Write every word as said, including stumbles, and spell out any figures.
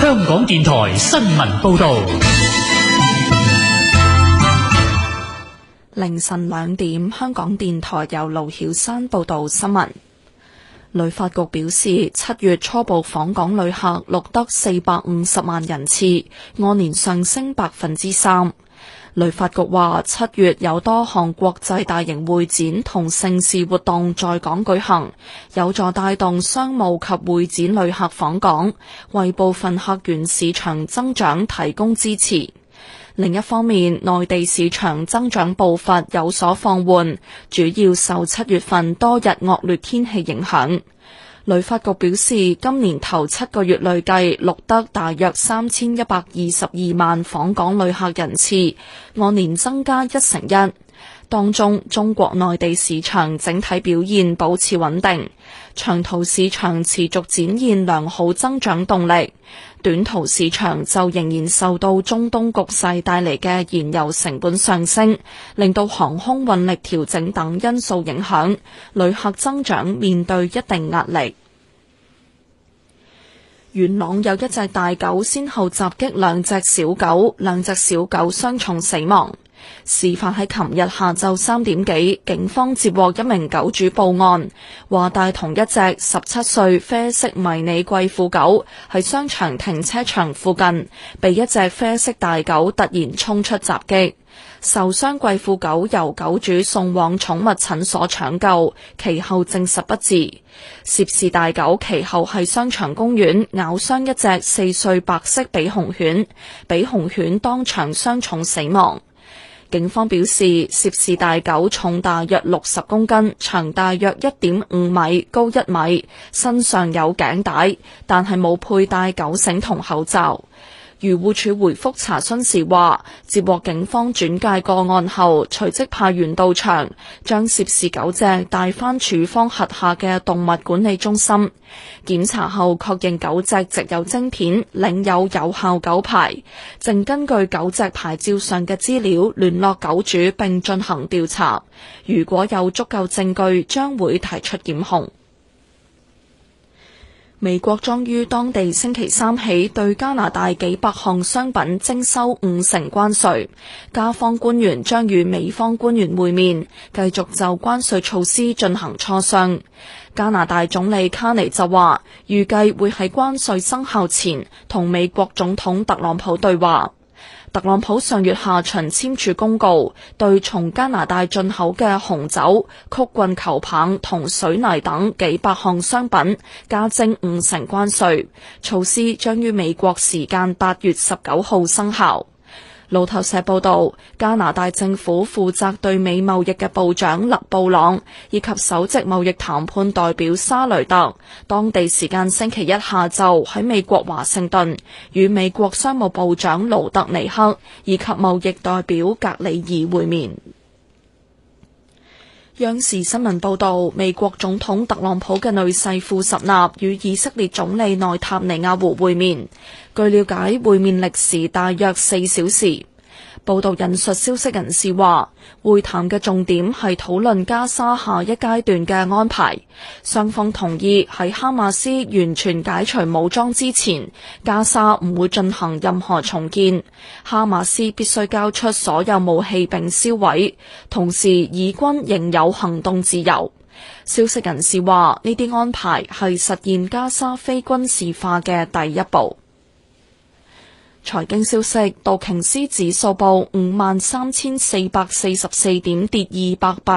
香港電台新聞報道。 凌晨兩點，香港電台由盧曉山報道新聞。旅發局表示，七月初步訪港旅客錄得四百五十萬人次，按年上升百分之三。旅發局話，七月有多項國際大型會展同盛事活動在港舉行，有助帶動商務及會展旅客訪港，為部分客源市場增長提供支持。另一方面，內地市場增長步伐有所放緩，主要受七月份多日惡劣天氣影響。旅發局表示，今年頭七個月累計錄得大約三千一百二十二萬訪港旅客人次，按年增加一成一。當中，中國內地市場整體表現保持穩定，長途市場持續展現良好增長動力，短途市場就仍然受到中東局勢帶嚟嘅燃油成本上升，令到航空運力調整等因素影響，旅客增長面對一定壓力。元朗有一隻大狗先後襲擊兩隻小狗，兩隻小狗傷重死亡。事發喺琴日下晝三點幾，警方接獲一名狗主報案，話帶同一隻十七歲啡色迷你貴婦狗喺商場停車場附近，被一隻啡色大狗突然衝出襲擊。受傷貴婦狗由狗主送往寵物診所搶救，其後證實不治。涉事大狗其後喺商場公園咬傷一隻四歲白色比熊犬，比熊犬當場傷重死亡。警方表示，涉事大狗重大約六十公斤，長大約一點五米，高一米，身上有頸帶，但係冇佩戴狗繩同口罩。漁護署回覆查詢時話，接獲警方轉介個案後，隨即派員到場，將涉事狗隻帶返署方轄下嘅動物管理中心檢查後，確認狗隻植有晶片，領有有效狗牌，正根據狗隻牌照上嘅資料聯絡狗主並進行調查。如果有足夠證據，將會提出檢控。美國將於當地星期三起對加拿大幾百項商品徵收五成關稅，加方官員將與美方官員會面，繼續就關稅措施進行磋商。加拿大總理卡尼就話，預計會喺關稅生效前同美國總統特朗普對話。特朗普上月下旬簽署公告，對從加拿大進口嘅紅酒、曲棍球棒同水泥等幾百項商品加徵五成關稅，措施將於美國時間八月十九號生效。路透社報道，加拿大政府負責對美貿易嘅部長勒布朗以及首席貿易談判代表沙雷特，當地時間星期一下晝喺美國華盛頓與美國商務部長盧特尼克以及貿易代表格里爾會面。央視新聞報道，美國總統特朗普嘅女婿庫什納與以色列總理內塔尼亞胡會面。據了解，會面歷時大約四小時。報道引述消息人士話，會談嘅重點係討論加沙下一階段嘅安排。雙方同意喺哈馬斯完全解除武裝之前，加沙唔會進行任何重建。哈馬斯必須交出所有武器並銷毀，同時以軍仍有行動自由。消息人士話，呢啲安排係實現加沙非軍事化嘅第一步。財經消息，道瓊斯指數報五萬三千四百四十四點，跌二百八